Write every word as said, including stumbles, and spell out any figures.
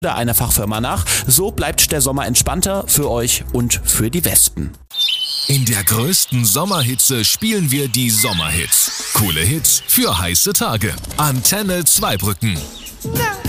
einer Fachfirma nach. So bleibt der Sommer entspannter für euch und für die Wespen. In der größten Sommerhitze spielen wir die Sommerhits. Coole Hits für heiße Tage. Antenne Zweibrücken.